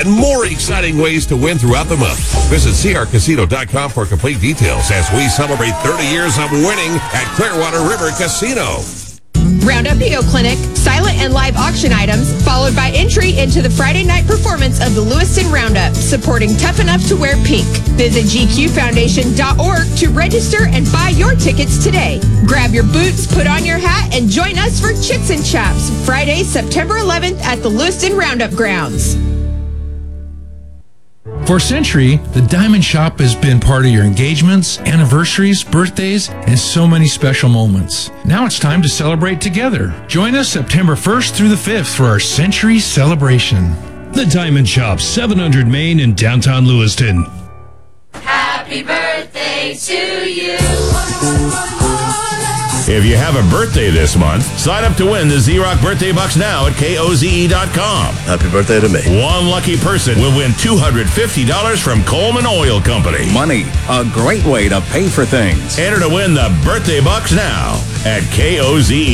and more exciting ways to win throughout the month. Visit crcasino.com for complete details as we celebrate 30 years of winning at Clearwater River Casino. Roundup Ego Clinic, silent and live auction items, followed by entry into the Friday night performance of the Lewiston Roundup, supporting Tough Enough to Wear Pink. Visit gqfoundation.org to register and buy your tickets today. Grab your boots, put on your hat, and join us for Chits and Chops, Friday, September 11th at the Lewiston Roundup grounds. For a century, the Diamond Shop has been part of your engagements, anniversaries, birthdays, and so many special moments. Now it's time to celebrate together. Join us September 1st through the 5th for our century celebration. The Diamond Shop, 700 Main in downtown Lewiston. Happy birthday to you. If you have a birthday this month, sign up to win the Z-Rock Birthday Bucks now at KOZE.com. Happy birthday to me. One lucky person will win $250 from Coleman Oil Company. Money, a great way to pay for things. Enter to win the Birthday Bucks now at KOZE.